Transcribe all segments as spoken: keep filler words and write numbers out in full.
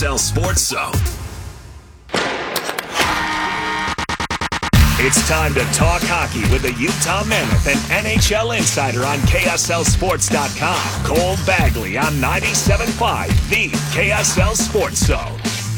S L Sports Zone. It's time to talk hockey with the Utah Mammoth and N H L insider on K S L Sports dot com, Cole Bagley on ninety-seven point five, the K S L Sports Zone.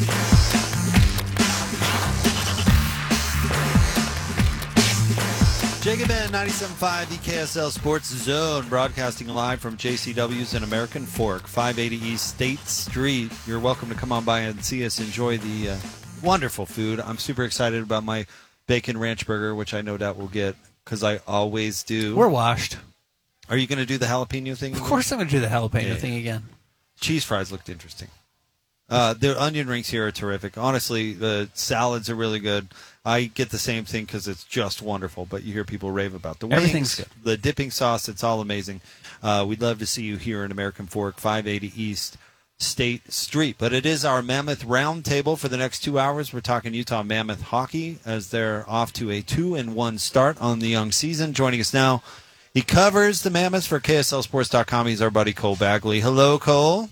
Jacob Ben, ninety-seven point five, the K S L Sports Zone, broadcasting live from J C W's in American Fork, five eighty East State Street. You're welcome to come on by and see us enjoy the uh, wonderful food. I'm super excited about my bacon ranch burger, which I no doubt will get, because I always do. We're washed. Are you going to do the jalapeno thing Of again? course I'm going to do the jalapeno Yeah. thing again. Cheese fries looked interesting. Uh, the onion rings here are terrific. Honestly, the salads are really good. I get the same thing because it's just wonderful, but you hear people rave about the wings, Everything's good. the dipping sauce. It's all amazing. Uh, we'd love to see you here in American Fork, five eighty East State Street. But it is our Mammoth Roundtable for the next two hours. We're talking Utah Mammoth hockey as they're off to a two and one start on the young season. Joining us now, he covers the Mammoths for K S L Sports dot com. He's our buddy Cole Bagley. Hello, Cole.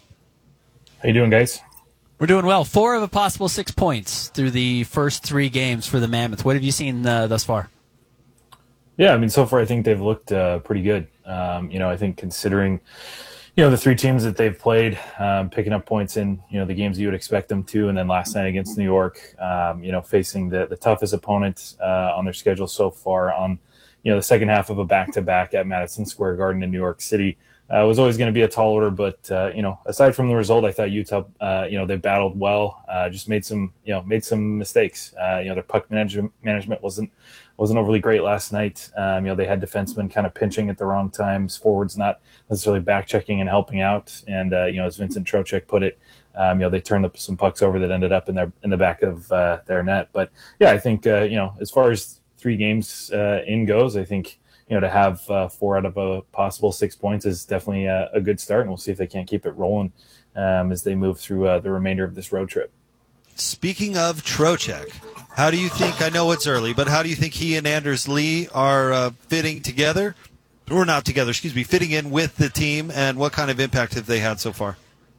How you doing, guys? We're doing well. Four of a possible six points through the first three games for the Mammoth. What have you seen uh, thus far? Yeah, I mean, so far I think they've looked uh, pretty good. Um, you know, I think considering, you know, the three teams that they've played, um, picking up points in, you know, the games you would expect them to, and then last night against New York, um, you know, facing the, the toughest opponent uh, on their schedule so far on, you know, the second half of a back-to-back at Madison Square Garden in New York City. Uh, was always going to be a tall order, but uh, you know, aside from the result, I thought Utah, uh, you know, they battled well. Uh, just made some, you know, made some mistakes. Uh, you know, their puck management management wasn't wasn't overly great last night. Um, you know, they had defensemen kind of pinching at the wrong times, forwards not necessarily back checking and helping out. And uh, you know, as Vincent Trocheck put it, um, you know, they turned up some pucks over that ended up in their in the back of uh, their net. But yeah, I think uh, you know, as far as three games uh, in goes, I think, you know, to have uh, four out of a possible six points is definitely a, a good start, and we'll see if they can't keep it rolling um, as they move through uh, the remainder of this road trip. Speaking of Trocheck, how do you think, I know it's early, but how do you think he and Anders Lee are uh, fitting together, or not together, excuse me, fitting in with the team, and what kind of impact have they had so far?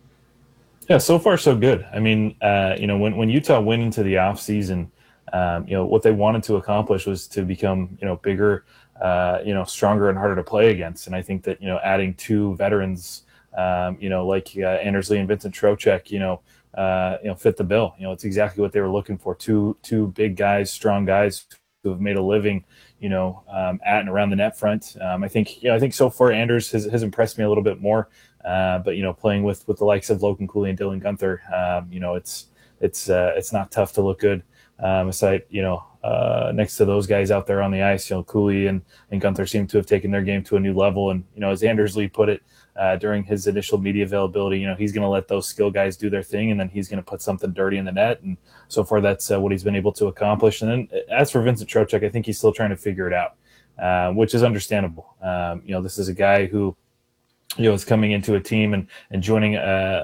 Yeah, so far so good. I mean, uh, you know, when, when Utah went into the offseason, um, you know, what they wanted to accomplish was to become, you know, bigger, Uh, you know, stronger and harder to play against. And I think that, you know, adding two veterans, um, you know, like uh, Anders Lee and Vincent Trocheck, you know, uh, you know, fit the bill. You know, it's exactly what they were looking for. Two, two big guys, strong guys who have made a living, you know, um, at and around the net front. Um, I think, you know, I think so far Anders has, has impressed me a little bit more. Uh, but, you know, playing with, with the likes of Logan Cooley and Dylan Gunther, um, you know, it's, it's, uh, it's not tough to look good. Um, aside, you know, uh, next to those guys out there on the ice, you know, Cooley and, and Gunther seem to have taken their game to a new level. And, you know, as Anders Lee put it uh, during his initial media availability, you know, he's going to let those skill guys do their thing, and then he's going to put something dirty in the net. And so far, that's uh, what he's been able to accomplish. And then as for Vincent Trocheck, I think he's still trying to figure it out, uh, which is understandable. Um, you know, this is a guy who, you know, is coming into a team and, and joining a,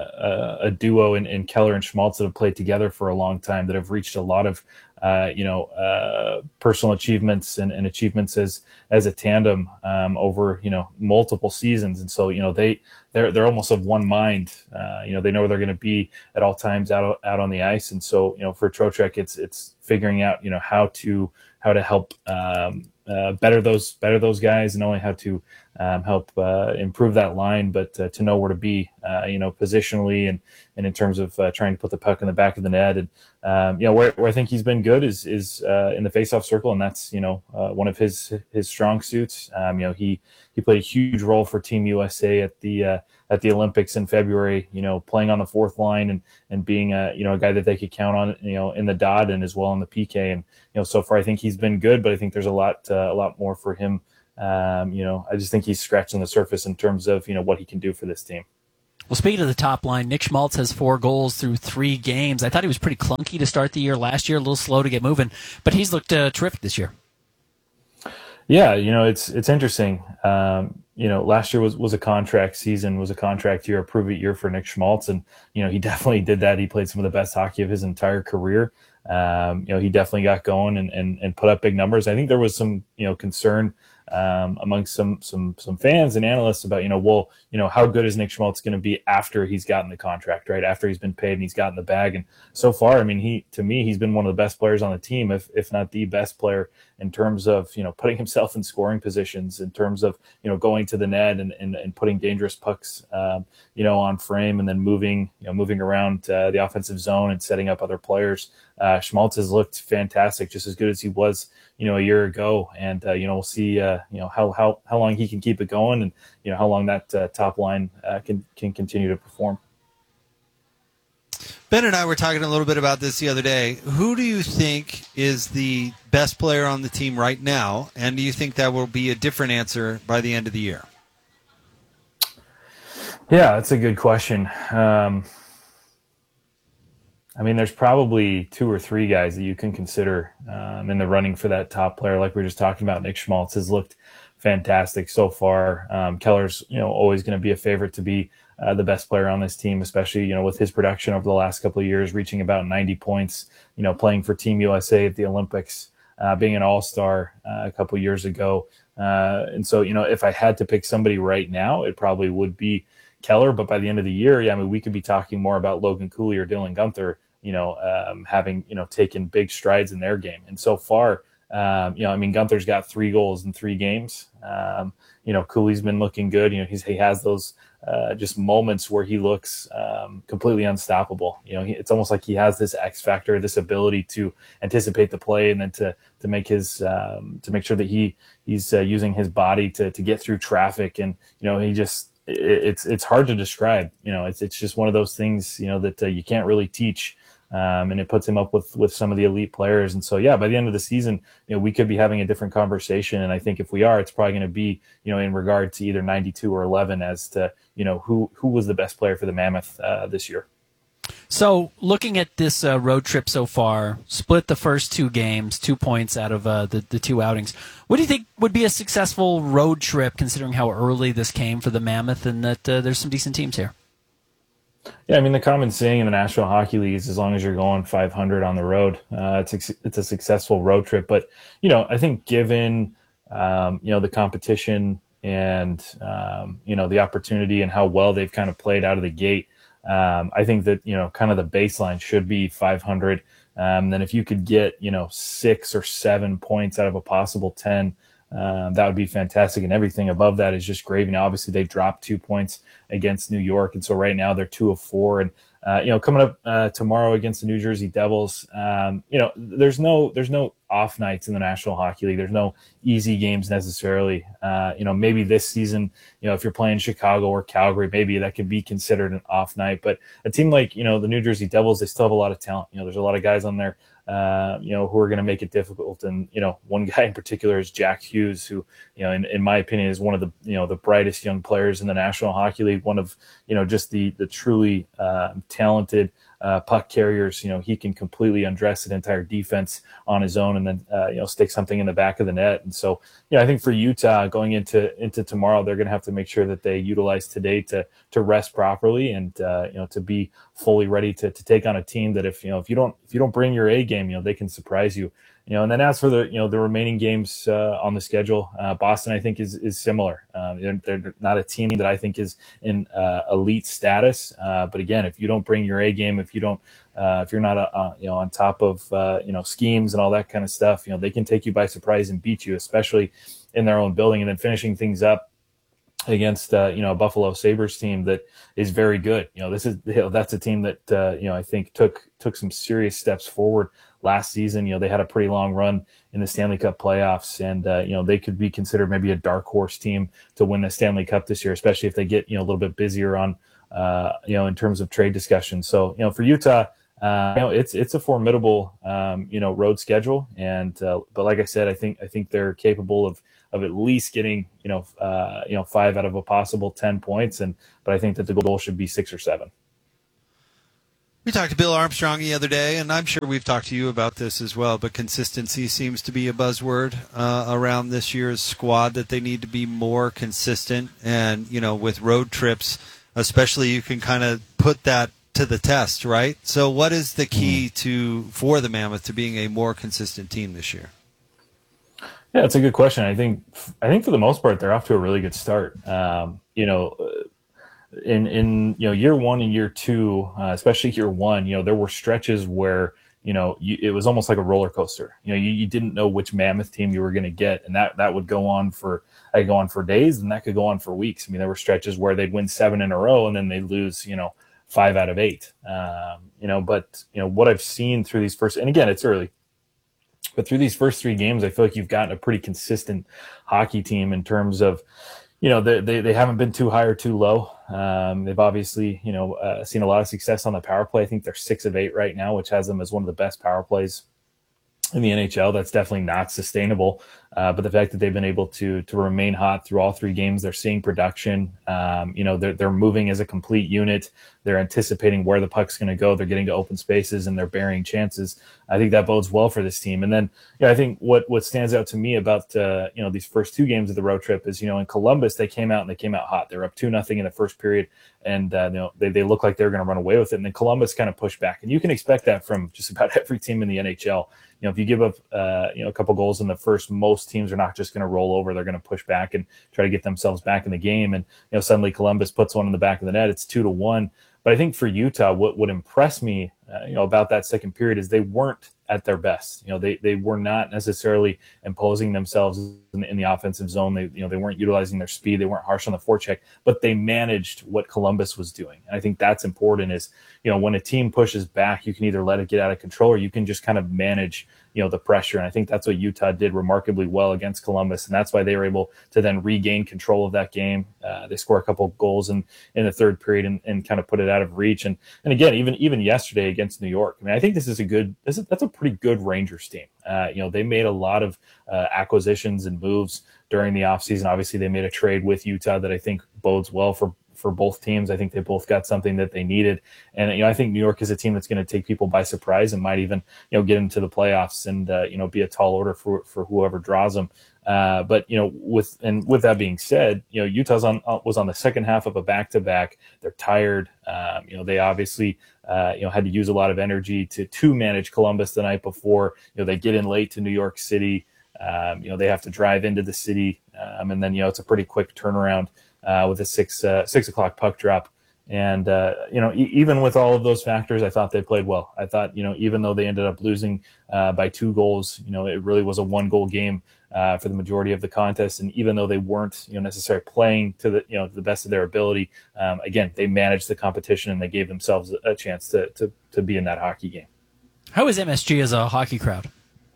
a, a duo in, in Keller and Schmaltz that have played together for a long time, that have reached a lot of, uh, you know, uh, personal achievements and, and achievements as, as a tandem um, over, you know, multiple seasons. And so, you know, they, they're, they're almost of one mind. Uh, you know, they know where they're going to be at all times out, out on the ice. And so, you know, for Trocheck, it's, it's figuring out, you know, how to, how to help um, uh, better those, better those guys, and not only how to um, help uh, improve that line, but uh, to know where to be, uh, you know, positionally and, and in terms of uh, trying to put the puck in the back of the net. And, um, you know, where, where I think he's been good is, is uh, in the faceoff circle. And that's, you know, uh, one of his, his strong suits. Um, you know, he, he played a huge role for Team U S A at the, uh, at the Olympics in February, you know, playing on the fourth line and, and being a, you know, a guy that they could count on, you know, in the dot and as well in the P K. And, you know, so far I think he's been good, but I think there's a lot, uh, a lot more for him. Um, you know, I just think he's scratching the surface in terms of, you know, what he can do for this team. Well, speaking of the top line, Nick Schmaltz has four goals through three games. I thought he was pretty clunky to start the year last year, a little slow to get moving, but he's looked uh, terrific this year. Yeah, you know, it's it's interesting. Um, you know, last year was, was a contract season, was a contract year, a prove-it year for Nick Schmaltz. And, you know, he definitely did that. He played some of the best hockey of his entire career. Um, you know, he definitely got going and, and, and put up big numbers. I think there was some, you know, concern um, amongst some some some fans and analysts about, you know, well, you know, how good is Nick Schmaltz going to be after he's gotten the contract, right? After he's been paid and he's gotten the bag. And so far, I mean, he to me, he's been one of the best players on the team, if if not the best player in terms of, you know, putting himself in scoring positions, in terms of, you know, going to the net and and, and putting dangerous pucks, um, you know, on frame, and then moving, you know, moving around uh, the offensive zone and setting up other players. Uh, Schmaltz has looked fantastic, just as good as he was, you know, a year ago. And, uh, you know, we'll see, uh, you know, how, how, how long he can keep it going, and, you know, how long that uh, top line uh, can, can continue to perform. Ben and I were talking a little bit about this the other day. Who do you think is the best player on the team right now? And do you think that will be a different answer by the end of the year? Yeah, that's a good question. Um, I mean, there's probably two or three guys that you can consider um, in the running for that top player. Like we were just talking about, Nick Schmaltz has looked fantastic so far. Um, Keller's, you know, always going to be a favorite to be uh, the best player on this team, especially, you know, with his production over the last couple of years, reaching about ninety points, you know, playing for Team U S A at the Olympics, uh, being an all-star uh, a couple of years ago. Uh, and so, you know, if I had to pick somebody right now, it probably would be Keller. But by the end of the year, yeah, I mean, we could be talking more about Logan Cooley or Dylan Guenther, you know, um, having, you know, taken big strides in their game. And so far, um, you know, I mean, Gunther's got three goals in three games. Um, you know, Cooley's been looking good. You know, he's, he has those uh, just moments where he looks um, completely unstoppable. You know, he, it's almost like he has this X factor, this ability to anticipate the play, and then to to make his um, to make sure that he he's uh, using his body to to get through traffic. And, you know, he just it, it's it's hard to describe. You know, it's it's just one of those things, you know, that uh, you can't really teach. Um, and it puts him up with, with some of the elite players. And so, yeah, by the end of the season, you know, we could be having a different conversation. And I think if we are, it's probably going to be, you know, in regard to either ninety-two or eleven as to, you know, who, who was the best player for the Mammoth uh, this year. So looking at this uh, road trip so far, split the first two games, two points out of uh, the, the two outings. What do you think would be a successful road trip, considering how early this came for the Mammoth and that uh, there's some decent teams here? Yeah, I mean, the common saying in the National Hockey League is as long as you're going five hundred on the road, uh, it's a, it's a successful road trip. But, you know, I think given, um, you know, the competition and, um, you know, the opportunity and how well they've kind of played out of the gate, um, I think that, you know, kind of the baseline should be five hundred. Um, then if you could get, you know, six or seven points out of a possible ten, Um, that would be fantastic. And everything above that is just gravy. Now, obviously, they dropped two points against New York. And so right now they're two of four. And, uh, you know, coming up uh, tomorrow against the New Jersey Devils, um, you know, there's no there's no off nights in the National Hockey League. There's no easy games necessarily. Uh, you know, maybe this season, you know, if you're playing Chicago or Calgary, maybe that could be considered an off night. But a team like, you know, the New Jersey Devils, they still have a lot of talent. You know, there's a lot of guys on there, uh, you know, who are going to make it difficult. And, you know, one guy in particular is Jack Hughes, who, you know, in, in my opinion, is one of the, you know, the brightest young players in the National Hockey League, one of, you know, just the, the truly uh, talented Uh, puck carriers. You know, he can completely undress an entire defense on his own, and then uh, you know, stick something in the back of the net. And so, you know, I think for Utah going into into tomorrow, they're going to have to make sure that they utilize today to to rest properly and uh, you know, to be fully ready to to take on a team that if you know if you don't if you don't bring your A game, you know, they can surprise you. You know, and then as for the you know the remaining games uh, on the schedule, uh, Boston I think is is similar. Uh, they're, they're not a team that I think is in uh, elite status. Uh, but again, if you don't bring your A game, if you don't, uh, if you're not uh, you know on top of uh, you know schemes and all that kind of stuff, you know they can take you by surprise and beat you, especially in their own building. And then finishing things up against uh, you know a Buffalo Sabres team that is very good. You know this is you know, that's a team that uh, you know I think took took some serious steps forward last season. You know they had a pretty long run in the Stanley Cup playoffs, and uh, you know they could be considered maybe a dark horse team to win the Stanley Cup this year, especially if they get you know a little bit busier on uh, you know in terms of trade discussions. So you know for Utah, uh, you know it's it's a formidable um, you know road schedule, and uh, but like I said, I think I think they're capable of of at least getting you know uh, you know five out of a possible ten points, and but I think that the goal should be six or seven. We talked to Bill Armstrong the other day, and I'm sure we've talked to you about this as well, but consistency seems to be a buzzword uh, around this year's squad, that they need to be more consistent. And, you know, with road trips, especially, you can kind of put that to the test, right? So what is the key to for the Mammoth to being a more consistent team this year? Yeah, it's a good question. I think I think for the most part they're off to a really good start. Um, you know, in in you know year one and year two, uh, especially year one, you know there were stretches where you know you, it was almost like a roller coaster. You know, you, you didn't know which Mammoth team you were going to get, and that that would go on for that could go on for days, and that could go on for weeks. I mean, there were stretches where they'd win seven in a row, and then they'd lose, you know, five out of eight. Um, you know, but you know what I've seen through these first, and again, it's early. But through these first three games, I feel like you've gotten a pretty consistent hockey team in terms of, you know, they they, they haven't been too high or too low. Um, they've obviously, you know, uh, seen a lot of success on the power play. I think they're six of eight right now, which has them as one of the best power plays in the N H L. That's definitely not sustainable. Uh, but the fact that they've been able to to remain hot through all three games, they're seeing production. Um, you know, they're they're moving as a complete unit. They're anticipating where the puck's going to go. They're getting to open spaces and they're burying chances. I think that bodes well for this team. And then, yeah, I think what what stands out to me about uh, you know these first two games of the road trip is, you know, in Columbus they came out and they came out hot. They were up two nothing in the first period, and uh, you know they they looked like they were going to run away with it. And then Columbus kind of pushed back, and you can expect that from just about every team in the N H L. You know, if you give up, uh, you know, a couple goals in the first, most teams are not just going to roll over. They're going to push back and try to get themselves back in the game. And, you know, suddenly Columbus puts one in the back of the net. It's two to one. But I think for Utah, what would impress me, uh, you know, about that second period is they weren't at their best. You know, they they were not necessarily imposing themselves in, in the offensive zone. They, you know, they weren't utilizing their speed. They weren't harsh on the forecheck, but they managed what Columbus was doing. And I think that's important is, you know, when a team pushes back, you can either let it get out of control or you can just kind of manage, you know, the pressure. And I think that's what Utah did remarkably well against Columbus. And that's why they were able to then regain control of that game. Uh, they score a couple of goals in, in the third period and, and kind of put it out of reach. And, and again, even, even yesterday against New York, I mean, I think this is a good, this is, that's a pretty good Rangers team. Uh, you know, they made a lot of uh, acquisitions and moves during the offseason. Obviously they made a trade with Utah that I think bodes well for for both teams. I think they both got something that they needed. And, you know, I think New York is a team that's going to take people by surprise and might even, you know, get into the playoffs and, uh, you know, be a tall order for, for whoever draws them. Uh, but, you know, with, and with that being said, you know, Utah's on, was on the second half of a back-to-back. They're tired. Um, you know, they obviously, uh, you know, had to use a lot of energy to, to manage Columbus the night before. You know, they get in late to New York City. Um, you know, they have to drive into the city. Um, and then, you know, it's a pretty quick turnaround. Uh, with a six uh, six o'clock puck drop, and uh, you know e- even with all of those factors, I thought they played well. I thought you know even though they ended up losing uh, by two goals, you know it really was a one goal game uh, for the majority of the contest. And even though they weren't you know necessarily playing to the you know to the best of their ability, um, again they managed the competition and they gave themselves a chance to to to be in that hockey game. How is M S G as a hockey crowd?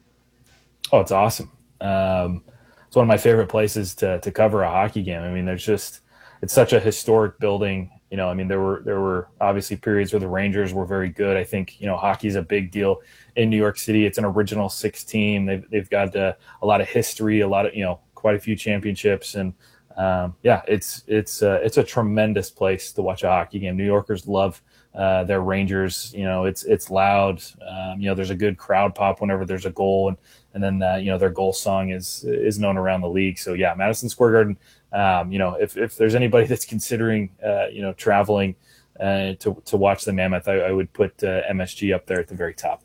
Oh, it's awesome. Um, It's one of my favorite places to to cover a hockey game. I mean, there's just it's such a historic building. You know, I mean, there were there were obviously periods where the Rangers were very good. I think you know hockey is a big deal in New York City. It's an original six team. They've they've got uh, a lot of history, a lot of you know quite a few championships, and um, yeah, it's it's uh, it's a tremendous place to watch a hockey game. New Yorkers love uh, their Rangers. You know, it's it's loud. Um, you know, there's a good crowd pop whenever there's a goal, and and then uh, you know their goal song is is known around the league. So yeah, Madison Square Garden. Um, you know, if if there's anybody that's considering uh, you know traveling uh, to to watch the Mammoth, I, I would put uh, M S G up there at the very top.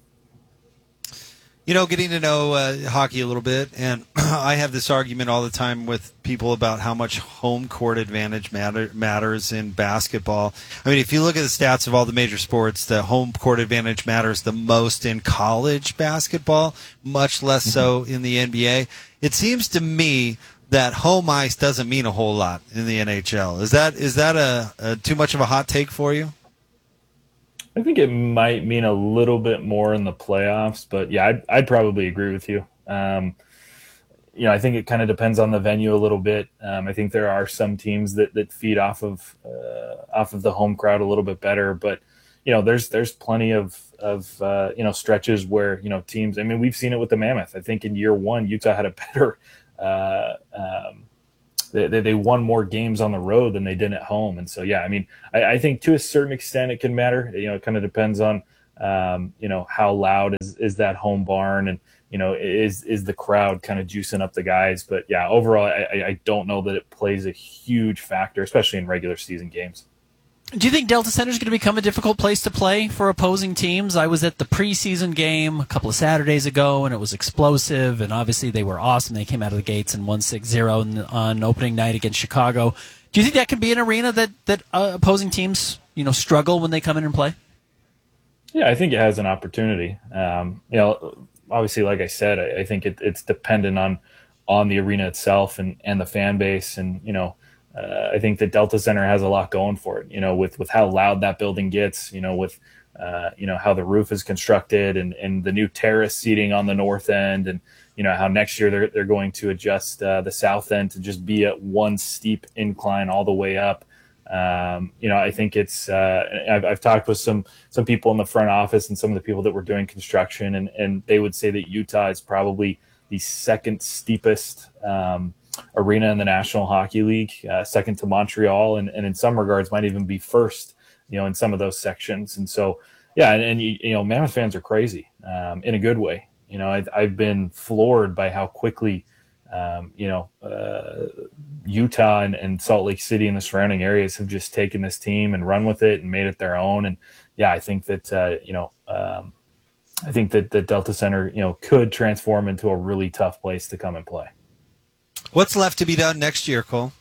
You know, getting to know uh, hockey a little bit, and I have this argument all the time with people about how much home court advantage matter, matters in basketball. I mean, if you look at the stats of all the major sports, the home court advantage matters the most in college basketball, much less so in the N B A. It seems to me that home ice doesn't mean a whole lot in the N H L. Is that is that a, a too much of a hot take for you? I think it might mean a little bit more in the playoffs, but yeah, I'd, I'd probably agree with you. Um, you know, I think it kind of depends on the venue a little bit. Um, I think there are some teams that, that feed off of uh, off of the home crowd a little bit better, but you know, there's there's plenty of of uh, you know stretches where you know teams. I mean, we've seen it with the Mammoth. I think in year one, Utah had a better. Uh, um, They, they won more games on the road than they did at home. And so, yeah, I mean, I, I think to a certain extent it can matter. You know, it kind of depends on, um, you know, how loud is, is that home barn and, you know, is is the crowd kind of juicing up the guys. But, yeah, overall, I, I don't know that it plays a huge factor, especially in regular season games. Do you think Delta Center is going to become a difficult place to play for opposing teams? I was at the preseason game a couple of Saturdays ago, and it was explosive, and obviously they were awesome. They came out of the gates and won six zero on opening night against Chicago. Do you think that can be an arena that, that uh, opposing teams, you know, struggle when they come in and play? Yeah, I think it has an opportunity. Um, you know, obviously, like I said, I, I think it, it's dependent on on the arena itself and, and the fan base, and you know, Uh, I think that Delta Center has a lot going for it, you know, with, with how loud that building gets, you know, with, uh, you know, how the roof is constructed and, and the new terrace seating on the north end, and, you know, how next year they're, they're going to adjust uh, the south end to just be at one steep incline all the way up. Um, you know, I think it's, uh, I've, I've talked with some, some people in the front office and some of the people that were doing construction, and, and they would say that Utah is probably the second steepest, um, arena in the National Hockey League, uh, second to Montreal, and, and in some regards might even be first, you know, in some of those sections. And so, yeah, and, and you, you know, Mammoth fans are crazy um, in a good way. You know, I've, I've been floored by how quickly, um, you know, uh, Utah and, and Salt Lake City and the surrounding areas have just taken this team and run with it and made it their own. And yeah, I think that, uh, you know, um, I think that the Delta Center, you know, could transform into a really tough place to come and play. What's left to be done next year, Cole?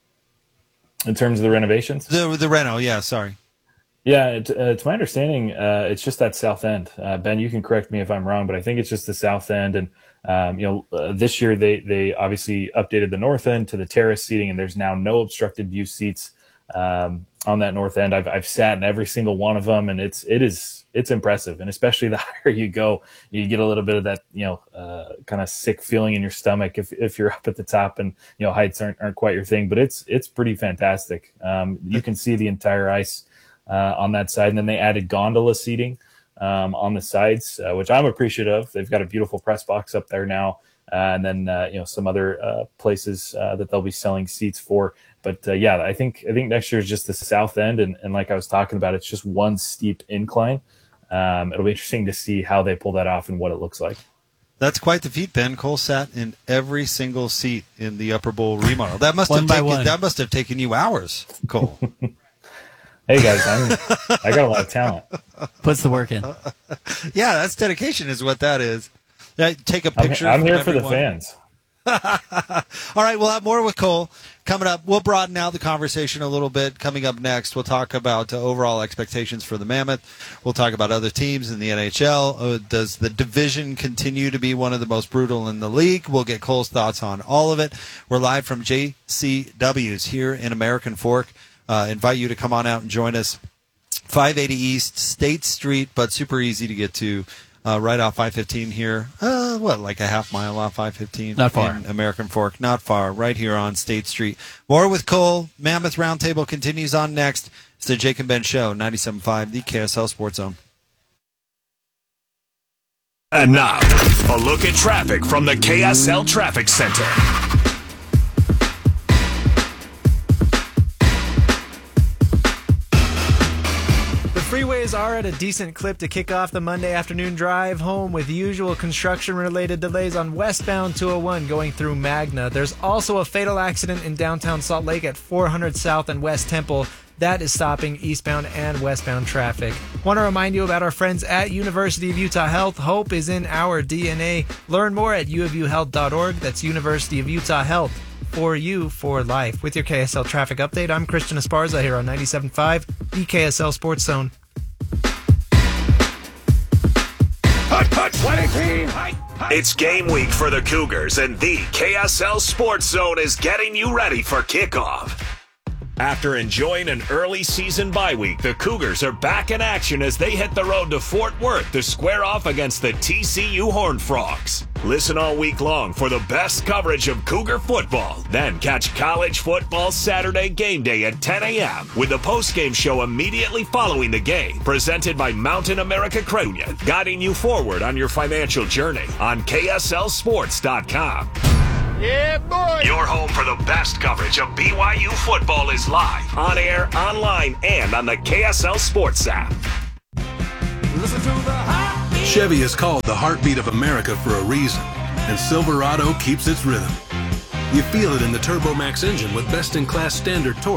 In terms of the renovations? The the reno, yeah, sorry. Yeah, it, uh, it's my understanding uh, it's just that south end. Uh, Ben, you can correct me if I'm wrong, but I think it's just the south end. And, um, you know, uh, this year they, they obviously updated the north end to the terrace seating, and there's now no obstructed view seats um, on that north end. I've I've sat in every single one of them, and it's it is it's impressive. And especially the higher you go, you get a little bit of that, you know, uh, kind of sick feeling in your stomach if if you're up at the top, and you know heights aren't aren't quite your thing. But it's it's pretty fantastic. Um, you can see the entire ice uh, on that side, and then they added gondola seating um, on the sides, uh, which I'm appreciative. They've got a beautiful press box up there now. Uh, and then uh, you know some other uh, places uh, that they'll be selling seats for. But uh, yeah, I think I think next year is just the south end, and, and like I was talking about, it's just one steep incline. Um, it'll be interesting to see how they pull that off and what it looks like. That's quite the feat, Ben. Cole sat in every single seat in the Upper Bowl remodel. That must one have by taken one. that must have taken you hours, Cole. Hey guys, I'm, I got a lot of talent. Puts the work in. Yeah, that's dedication, is what that is. Yeah, take a I'm, picture. I'm from here for the everyone. fans. All right, we'll have more with Cole coming up. We'll broaden out the conversation a little bit. Coming up next, we'll talk about uh, overall expectations for the Mammoth. We'll talk about other teams in the N H L. Uh, does the division continue to be one of the most brutal in the league? We'll get Cole's thoughts on all of it. We're live from J C W's here in American Fork. Uh, invite you to come on out and join us. five eighty East State Street, but super easy to get to. Uh, right off five fifteen here. Uh, what, like a half mile off five fifteen? Not far. In American Fork. Not far. Right here on State Street. More with Cole. Mammoth Roundtable continues on next. It's the Jake and Ben Show, ninety-seven point five, the K S L Sports Zone. And now, a look at traffic from the K S L Traffic Center. Freeways are at a decent clip to kick off the Monday afternoon drive home, with usual construction-related delays on westbound two oh one going through Magna. There's also a fatal accident in downtown Salt Lake at four hundred South and West Temple. That is stopping eastbound and westbound traffic. Want to remind you about our friends at University of Utah Health. Hope is in our D N A. Learn more at u of u health dot org. That's University of Utah Health. For you, for life. With your K S L traffic update, I'm Christian Esparza here on ninety-seven point five, the K S L Sports Zone. It's game week for the Cougars, and the K S L Sports Zone is getting you ready for kickoff. After enjoying an early season bye week, the Cougars are back in action as they hit the road to Fort Worth to square off against the T C U Horned Frogs. Listen all week long for the best coverage of Cougar football. Then catch college football Saturday game day at ten a.m. with the postgame show immediately following the game, presented by Mountain America Credit Union, guiding you forward on your financial journey on K S L sports dot com. Yeah, boy! Your home for the best coverage of B Y U football is live, on air, online, and on the K S L Sports app. Listen to the heartbeat. Chevy is called the heartbeat of America for a reason, and Silverado keeps its rhythm. You feel it in the TurboMax engine with best-in-class standard torque,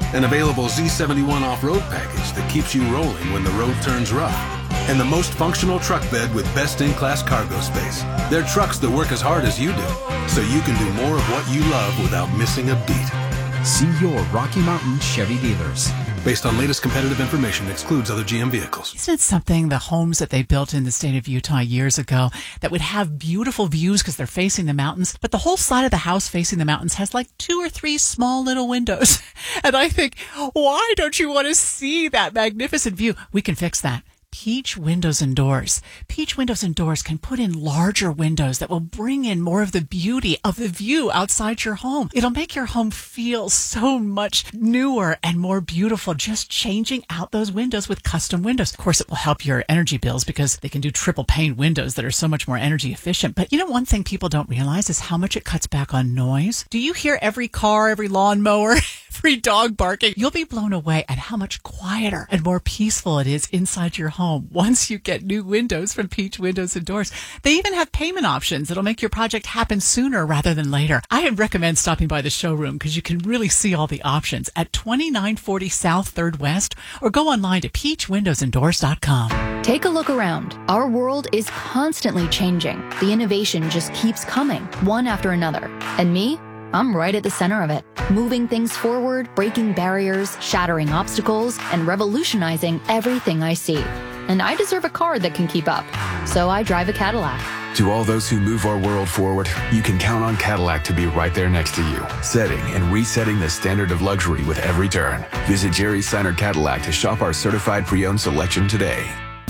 an available Z seventy-one off-road package that keeps you rolling when the road turns rough, and the most functional truck bed with best-in-class cargo space. They're trucks that work as hard as you do, so you can do more of what you love without missing a beat. See your Rocky Mountain Chevy dealers. Based on latest competitive information, excludes other G M vehicles. Isn't it something, the homes that they built in the state of Utah years ago that would have beautiful views because they're facing the mountains, but the whole side of the house facing the mountains has like two or three small little windows. And I think, why don't you want to see that magnificent view? We can fix that. Peach Windows and Doors. Peach Windows and Doors can put in larger windows that will bring in more of the beauty of the view outside your home. It'll make your home feel so much newer and more beautiful, just changing out those windows with custom windows. Of course, it will help your energy bills because they can do triple pane windows that are so much more energy efficient. But you know, one thing people don't realize is how much it cuts back on noise. Do you hear every car, every lawnmower, every dog barking? You'll be blown away at how much quieter and more peaceful it is inside your home once you get new windows from Peach Windows and Doors. They even have payment options that'll make your project happen sooner rather than later. I recommend stopping by the showroom because you can really see all the options at twenty-nine forty South third West, or go online to peach windows and doors dot com. Take a look around. Our world is constantly changing. The innovation just keeps coming, one after another. And me? I'm right at the center of it, moving things forward, breaking barriers, shattering obstacles, and revolutionizing everything I see. And I deserve a car that can keep up. So I drive a Cadillac. To all those who move our world forward, you can count on Cadillac to be right there next to you, setting and resetting the standard of luxury with every turn. Visit Jerry Seiner Cadillac to shop our certified pre-owned selection today.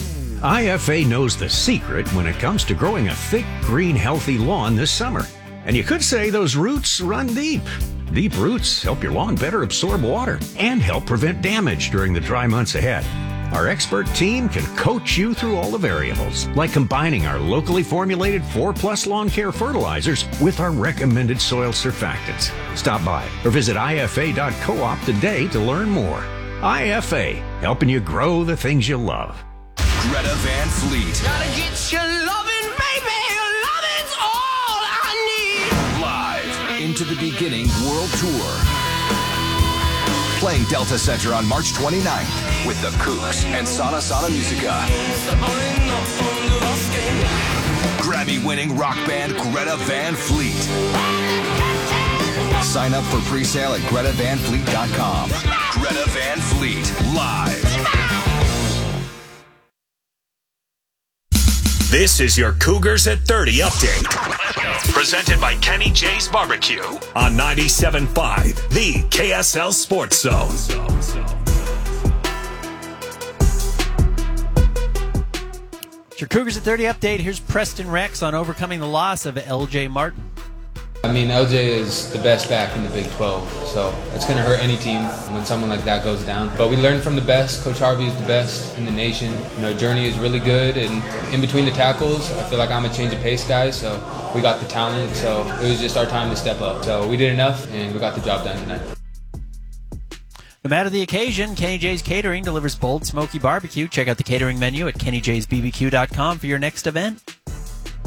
I F A knows the secret when it comes to growing a thick, green, healthy lawn this summer. And you could say those roots run deep. Deep roots help your lawn better absorb water and help prevent damage during the dry months ahead. Our expert team can coach you through all the variables, like combining our locally formulated four plus lawn care fertilizers with our recommended soil surfactants. Stop by or visit I F A dot coop today to learn more. I F A, helping you grow the things you love. Greta Van Fleet. Gotta get your loving, baby. Loving's all I need. Live into the beginning world tour. Playing Delta Center on March twenty-ninth with the Kooks and Sana Sana Musica. Grammy-winning rock band Greta Van Fleet. Sign up for pre-sale at greta van fleet dot com. Greta Van Fleet, live. This is your Cougars at thirty update. Presented by Kenny J's Barbecue on ninety-seven point five, the K S L Sports Zone. It's your Cougars at thirty update. Here's Preston Rex on overcoming the loss of L J Martin. I mean, L J is the best back in the Big twelve, so it's going to hurt any team when someone like that goes down. But we learned from the best. Coach Harvey is the best in the nation. You know, Journey is really good, and in between the tackles, I feel like I'm a change of pace guy, so we got the talent, so it was just our time to step up. So we did enough, and we got the job done tonight. No matter the occasion, Kenny J's Catering delivers bold, smoky barbecue. Check out the catering menu at kenny jays b b q dot com for your next event.